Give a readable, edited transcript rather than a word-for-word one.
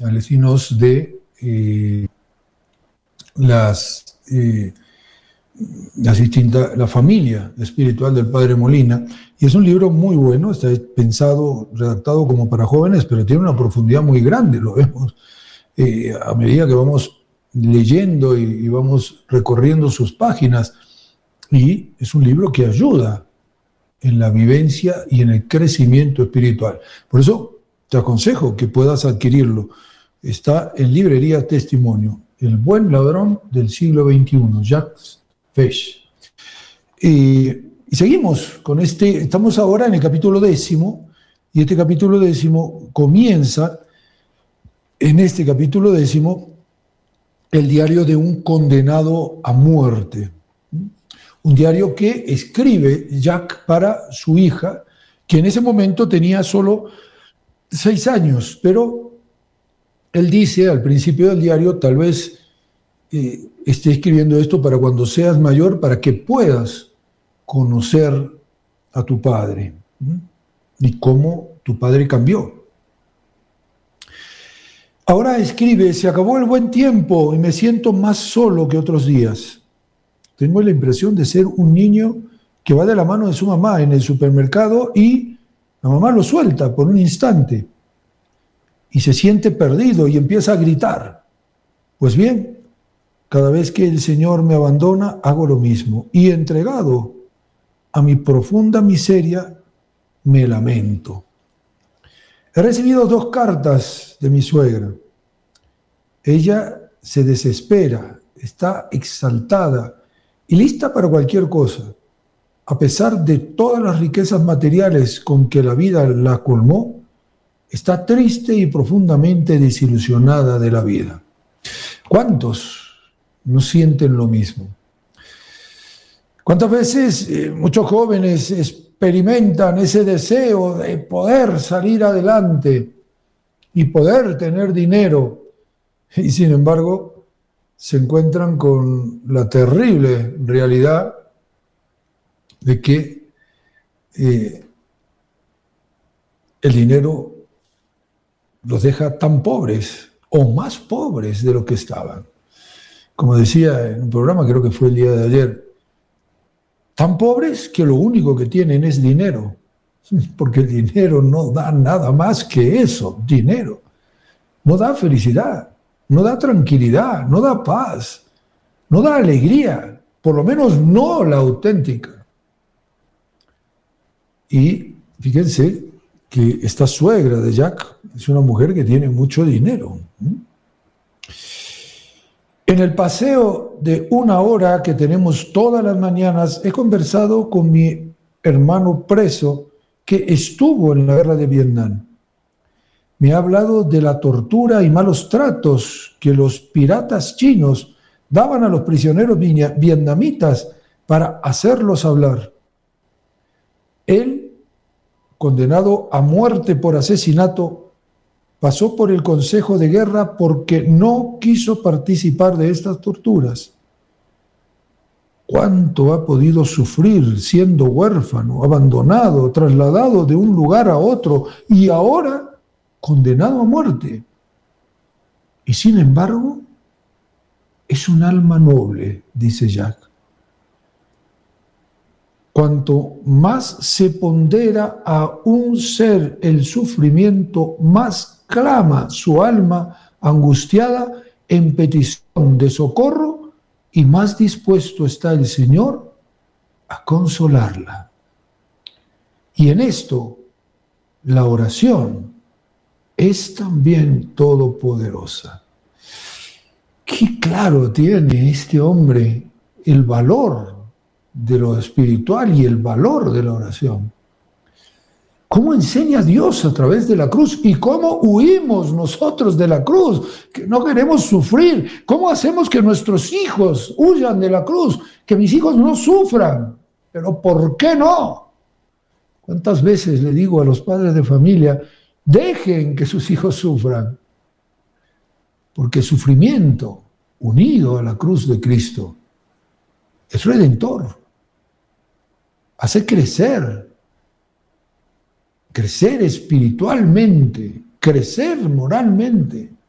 Salesinos de la familia espiritual del Padre Molina, y es un libro muy bueno, está pensado, redactado como para jóvenes, pero tiene una profundidad muy grande, lo vemos a medida que vamos leyendo y vamos recorriendo sus páginas, y es un libro que ayuda en la vivencia y en el crecimiento espiritual. Por eso te aconsejo que puedas adquirirlo. Está en Librería Testimonio, El buen ladrón del siglo XXI, Jacques Fesch. Y seguimos con estamos ahora en el capítulo 10, y este capítulo 10 comienza, en este capítulo 10, el diario de un condenado a muerte. Un diario que escribe Jacques para su hija, que en ese momento tenía solo 6 años, pero él dice al principio del diario, tal vez esté escribiendo esto para cuando seas mayor, para que puedas conocer a tu padre y cómo tu padre cambió. Ahora escribe, se acabó el buen tiempo y me siento más solo que otros días. Tengo la impresión de ser un niño que va de la mano de su mamá en el supermercado y la mamá lo suelta por un instante y se siente perdido y empieza a gritar. Pues bien, cada vez que el Señor me abandona, hago lo mismo y entregado a mi profunda miseria, me lamento. He recibido 2 cartas de mi suegra. Ella se desespera, está exaltada y lista para cualquier cosa. A pesar de todas las riquezas materiales con que la vida la colmó, está triste y profundamente desilusionada de la vida. ¿Cuántos no sienten lo mismo? ¿Cuántas veces muchos jóvenes experimentan ese deseo de poder salir adelante y poder tener dinero y sin embargo se encuentran con la terrible realidad de que el dinero los deja tan pobres o más pobres de lo que estaban? Como decía en un programa, creo que fue el día de ayer, tan pobres que lo único que tienen es dinero, porque el dinero no da nada más que eso, dinero. No da felicidad, no da tranquilidad, no da paz, no da alegría, por lo menos no la auténtica. Y fíjense que esta suegra de Jacques es una mujer que tiene mucho dinero. En el paseo de 1 hora que tenemos todas las mañanas, he conversado con mi hermano preso que estuvo en la guerra de Vietnam. Me ha hablado de la tortura y malos tratos que los piratas chinos daban a los prisioneros vietnamitas para hacerlos hablar. Él, condenado a muerte por asesinato, pasó por el Consejo de Guerra porque no quiso participar de estas torturas. ¿Cuánto ha podido sufrir siendo huérfano, abandonado, trasladado de un lugar a otro y ahora condenado a muerte? Y sin embargo, es un alma noble, dice Jacques. Cuanto más se pondera a un ser el sufrimiento, más clama su alma angustiada en petición de socorro y más dispuesto está el Señor a consolarla. Y en esto, la oración es también todopoderosa. Qué claro tiene este hombre el valor de lo espiritual y el valor de la oración. ¿Cómo enseña Dios a través de la cruz? ¿Y cómo huimos nosotros de la cruz? Que no queremos sufrir. ¿Cómo hacemos que nuestros hijos huyan de la cruz? Que mis hijos no sufran. ¿Pero por qué no? ¿Cuántas veces le digo a los padres de familia, dejen que sus hijos sufran? Porque el sufrimiento unido a la cruz de Cristo es redentor. Hace crecer espiritualmente, crecer moralmente.